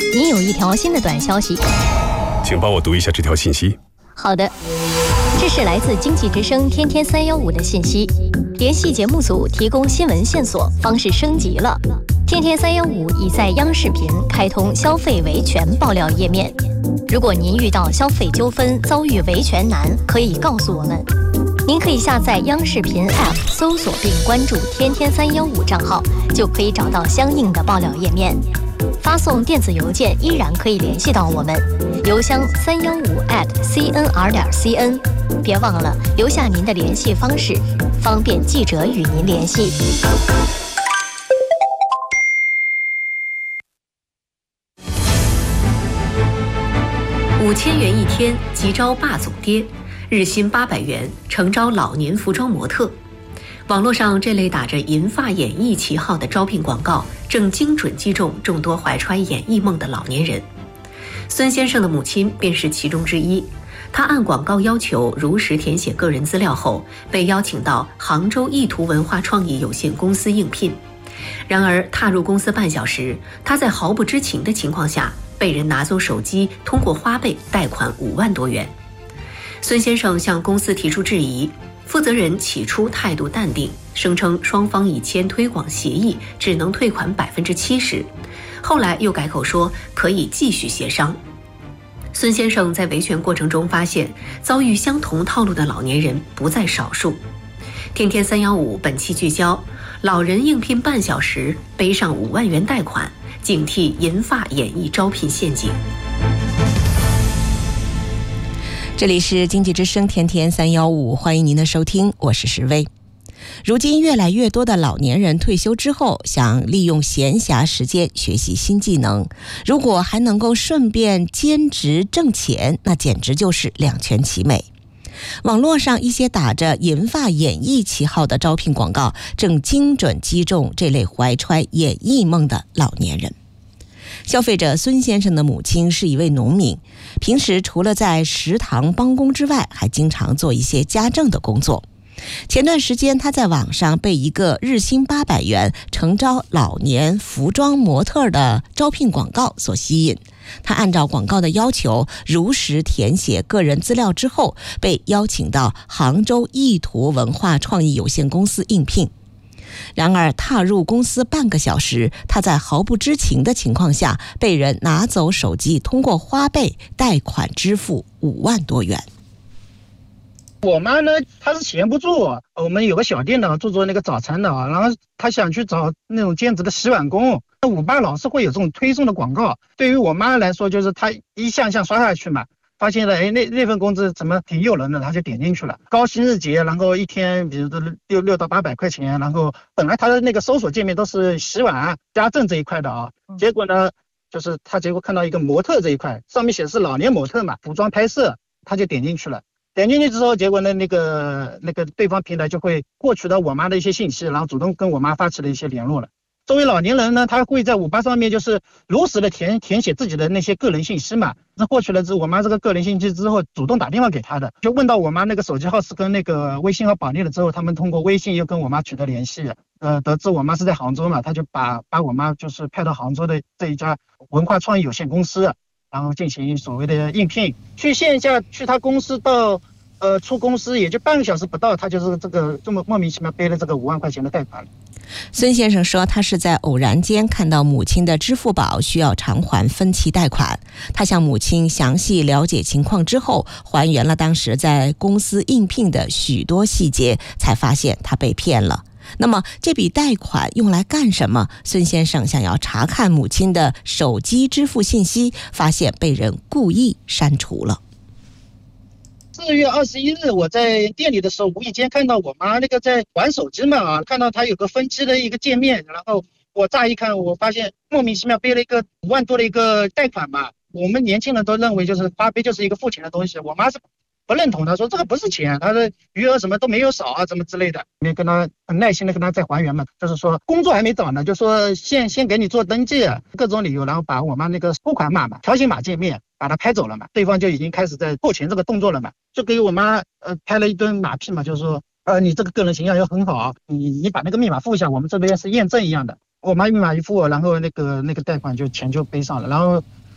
您有一条新的短消息， 请帮我读一下这条信息。 好的，这是来自经济之声天天315的信息，联系节目组提供新闻线索，方式升级了。天天315已在央视频开通消费维权爆料页面，如果您遇到消费纠纷遭遇维权难，可以告诉我们。您可以下载央视频 App， 搜索并关注天天315账号，就可以找到相应的爆料页面。发送电子邮件依然可以联系到我们，邮箱315@cnr.cn。别忘了留下您的联系方式，方便记者与您联系。 5000元一天，急招霸总爹，日薪800元，诚招老年服装模特。网络上这类打着银发演艺旗号的招聘广告，正精准击中众多怀揣演艺梦的老年人。孙先生的母亲便是其中之一。他按广告要求如实填写个人资料后，被邀请到杭州意图文化创意有限公司应聘。然而踏入公司半小时，他在毫不知情的情况下，被人拿走手机，通过花呗贷款5万多元。孙先生向公司提出质疑，负责人起初态度淡定，声称双方已签推广协议，只能退款70%，后来又改口说可以继续协商。孙先生在维权过程中发现，遭遇相同套路的老年人不在少数。天天315本期聚焦：老人应聘半小时，背上5万元贷款，警惕银发演艺招聘陷阱。 这里是经济之声天天315，欢迎您的收听，我是石薇。如今越来越多的老年人退休之后，想利用闲暇时间学习新技能，如果还能够顺便兼职挣钱，那简直就是两全其美。网络上一些打着银发演艺旗号的招聘广告，正精准击中这类怀揣演艺梦的老年人。消费者孙先生的母亲是一位农民，平时除了在食堂帮工之外，还经常做一些家政的工作。前段时间，他在网上被一个日薪800元诚招老年服装模特的招聘广告所吸引。他按照广告的要求，如实填写个人资料之后，被邀请到杭州意图文化创意有限公司应聘。然而踏入公司半个小时，他在毫不知情的情况下，被人拿走手机，通过花呗贷款支付5万多元。 我妈呢，她是闲不住，我们有个小店的，做那个早餐的，然后她想去找那种兼职的洗碗工。我爸老是会有这种推送的广告，对于我妈来说，就是她一项项刷下去嘛，发现了那份工资怎么挺诱人的，她就点进去了。高薪日结，然后一天比如说6到800块钱，然后本来她的那个搜索界面都是洗碗家政这一块的啊，结果呢，就是她结果看到一个模特这一块，上面写的是老年模特嘛，服装拍摄，她就点进去了。点进去之后，结果呢，那个对方平台就会获取到我妈的一些信息，然后主动跟我妈发起了一些联络了。作为老年人呢，他会在58上面就是如实的填写自己的那些个人信息嘛。那获取了我妈这个个人信息之后，主动打电话给他的，就问到我妈那个手机号是跟那个微信号绑定了之后，他们通过微信又跟我妈取得联系。得知我妈是在杭州嘛，他就把我妈就是派到杭州的这一家文化创意有限公司。然后进行所谓的应聘，去线下去他公司到出公司也就半个小时不到，他就是这么莫名其妙背了这个5万块钱的贷款。 孙先生说，他是在偶然间看到母亲的支付宝需要偿还分期贷款，他向母亲详细了解情况之后，还原了当时在公司应聘的许多细节，才发现他被骗了。那么这笔贷款用来干什么？孙先生想要查看母亲的手机支付信息，发现被人故意删除了。 4月21日，我在店里的时候，无意间看到我妈那个在玩手机嘛，看到她有个分期的一个界面，然后我乍一看，我发现莫名其妙背了一个5万多的一个贷款嘛。我们年轻人都认为就是花呗就是一个付钱的东西，我妈是不认同，他说这个不是钱，他的余额什么都没有少啊，怎么之类的。没跟他很耐心的跟他再还原嘛，就是说工作还没找呢，就说先给你做登记，各种理由，然后把我妈那个付款码嘛、条形码界面把它拍走了嘛，对方就已经开始在付钱这个动作了嘛，就给我妈拍了一顿马屁嘛，就是说你这个个人形象又很好，你把那个密码付一下，我们这边是验证一样的。我妈密码一付，然后那个贷款钱就背上了，然后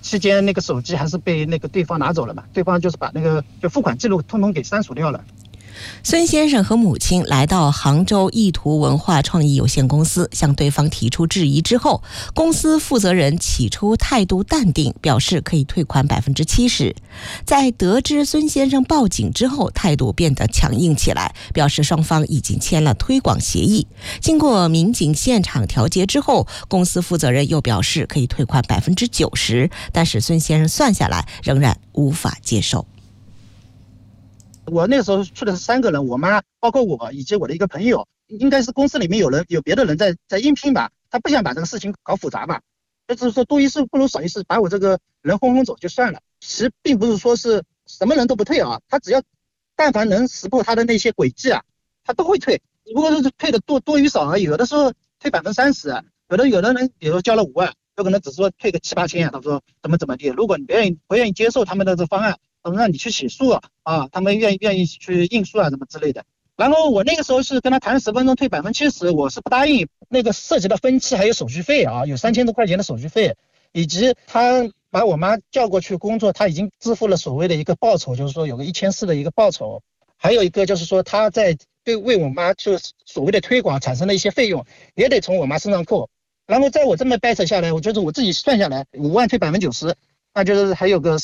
期间那个手机还是被那个对方拿走了嘛，对方就是把那个就付款记录通通给删除掉了。 孙先生和母亲来到杭州意图文化创意有限公司，向对方提出质疑之后，公司负责人起初态度淡定，表示可以退款70%。在得知孙先生报警之后，态度变得强硬起来，表示双方已经签了推广协议。经过民警现场调解之后，公司负责人又表示可以退款90%，但是孙先生算下来仍然无法接受。 我那时候去的是3个人，我妈包括我以及我的一个朋友，应该是公司里面有别的人在应聘吧，他不想把这个事情搞复杂吧，就是说多一事不如少一事，把我这个人轰走就算了。其实并不是说是什么人都不退啊，他只要但凡能识破他的那些轨迹啊，他都会退，只不过是退的多与少而已。有的时候退30%，有的人比如说交了5万，有可能只是说退个7、8千，他说怎么地，如果你不愿意接受他们的这方案，让你去起诉啊，他们愿意去应诉啊，什么之类的。然后我那个时候是跟他谈10分钟退70%，我是不答应。那个涉及到分期还有手续费啊，有3000多块钱的手续费，以及他把我妈叫过去工作，他已经支付了所谓的一个报酬，就是说有个1400的一个报酬。还有一个就是说他在为我妈就是所谓的推广产生的一些费用，也得从我妈身上扣。然后在我这么掰扯下来，我觉得我自己算下来5万退90%。那就是还有个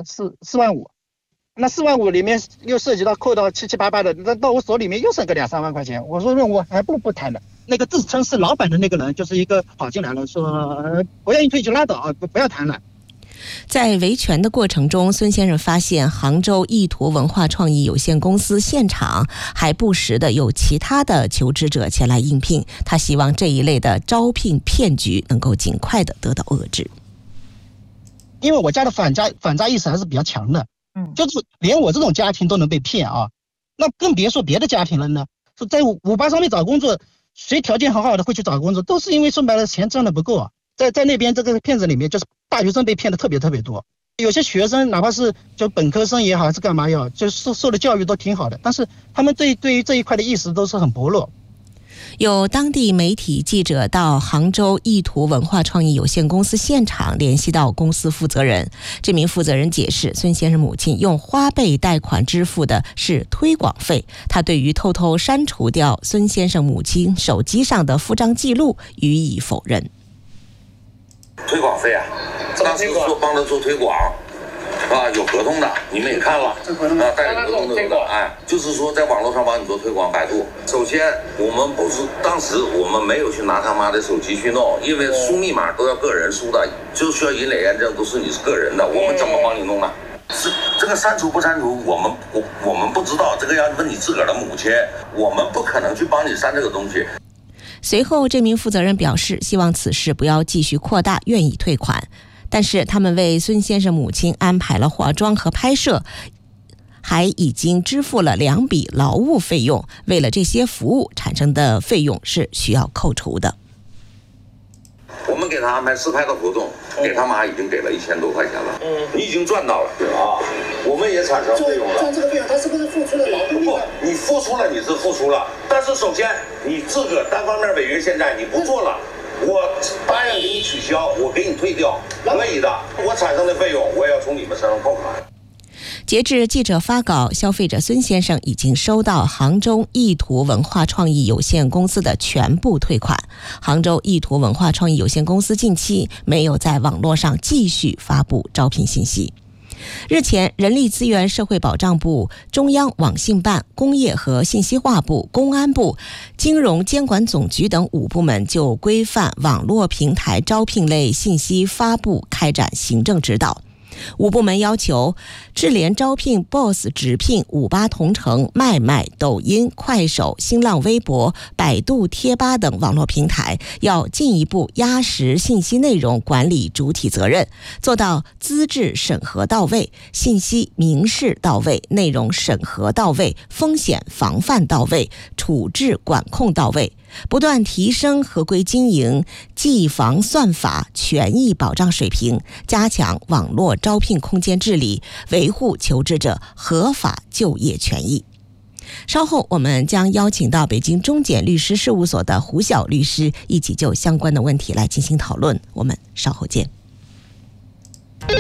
4万5，那4万5里面又涉及到扣到7、8、8的，那到我手里面又剩个2、3万块钱。我说我还不如不谈了。那个自称是老板的那个人，就是一个跑进来了，说不愿意退就拉倒啊，不要谈了。 在维权的过程中，孙先生发现杭州意图文化创意有限公司现场还不时的有其他的求职者前来应聘，他希望这一类的招聘骗局能够尽快的得到遏制。 因为我家的反诈意识还是比较强的，就是连我这种家庭都能被骗啊，那更别说别的家庭了呢。说在58上面找工作，谁条件很好的会去找工作，都是因为说白了钱挣的不够啊。在那边这个骗子里面，就是大学生被骗的特别多，有些学生哪怕是就本科生也好，还是干嘛也好，就是受的教育都挺好的，但是他们对于这一块的意识都是很薄弱。 有当地媒体记者到杭州意图文化创意有限公司现场联系到公司负责人，这名负责人解释，孙先生母亲用花呗贷款支付的是推广费，他对于偷偷删除掉孙先生母亲手机上的付账记录予以否认。 推广费啊，当时说帮他做推广啊，有合同的，你们也看了啊，带着合同的，就是说在网络上帮你做推广，百度。首先，我们不是当时我们没有去拿他妈的手机去弄，因为输密码都要个人输的，就需要银垒验证，都是你是个人的，我们怎么帮你弄呢？是这个删除不删除，我们不知道，这个要问你自个儿的母亲，我们不可能去帮你删这个东西。 随后，这名负责人表示，希望此事不要继续扩大，愿意退款。但是他们为孙先生母亲安排了化妆和拍摄，还已经支付了2笔劳务费用，为了这些服务产生的费用是需要扣除的。 我们给他安排试拍的活动，给他妈已经给了1000多块钱了，你已经赚到了啊，我们也产生费用了。 赚这个费用，他是不是付出了劳动力？ 不，你付出了，你是付出了，但是首先你自个单方面违约，现在你不做了。我答应给你取消，我给你退掉，可以的。我产生的费用，我也要从你们身上扣款。 截至记者发稿，消费者孙先生已经收到杭州意图文化创意有限公司的全部退款。杭州意图文化创意有限公司近期没有在网络上继续发布招聘信息。日前，人力资源社会保障部、中央网信办、工业和信息化部、公安部、金融监管总局等5部门就规范网络平台招聘类信息发布开展行政指导。5部门要求智联招聘、BOSS 直聘、58同城、麦麦、抖音、快手、新浪微博、百度贴吧等网络平台要进一步压实信息内容管理主体责任，做到资质审核到位、信息明示到位、内容审核到位、风险防范到位、处置管控到位，不断提升合规经营、技防算法权益保障水平，加强网络招聘空间治理，维护求职者合法就业权益。稍后我们将邀请到北京中检律师事务所的胡晓律师一起就相关的问题来进行讨论，我们稍后见。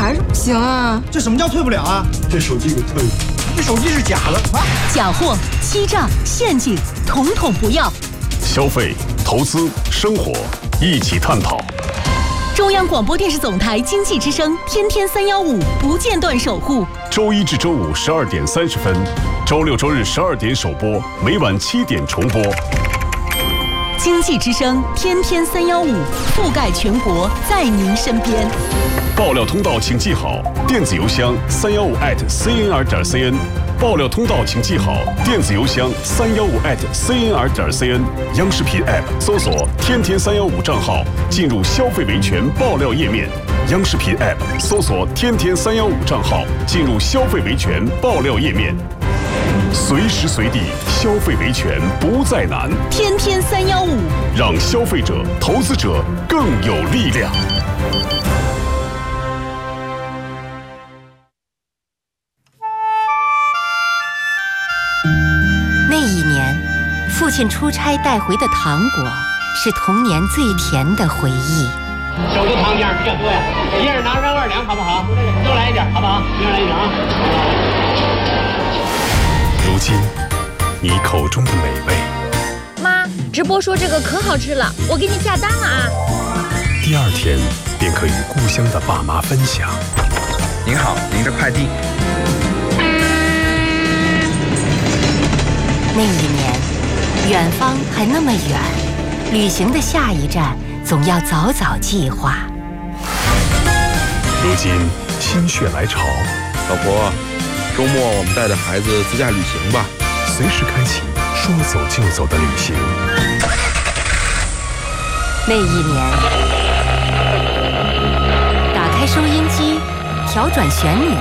还是不行啊！ 这什么叫退不了啊？ 这手机给退了， 这手机是假的啊！ 假货、欺诈、陷阱，统统不要。 消费、投资、生活一起探讨。 中央广播电视总台经济之声，天天315不间断守护。 周一至周五12点30分，周六周日12点首播，每晚7点重播。 经济之声，天天315，覆盖全国，在您身边。 爆料通道请记好，电子邮箱315@cnr.cn。爆料通道请记好，电子邮箱315@cnr.cn。央视频 App 搜索“天天315”账号，进入消费维权爆料页面。央视频 App 搜索“天天315”账号，进入消费维权爆料页面。随时随地消费维权不再难， 天天315， 让消费者、投资者更有力量。 那一年，父亲出差带回的糖果是童年最甜的回忆。 手的糖样比较多呀，一人拿2.2两好不好？多来一点好不好？一人来一点啊。 如今，你口中的美味， 妈，直播说这个可好吃了，我给你下单了啊。 第二天便可与故乡的爸妈分享。 您好，您的快递。 那一年，远方还那么远，旅行的下一站总要早早计划。 如今心血来潮， 老婆，周末我们带着孩子自驾旅行吧， 随时开启说走就走的旅行。 那一年，打开收音机，调转旋钮，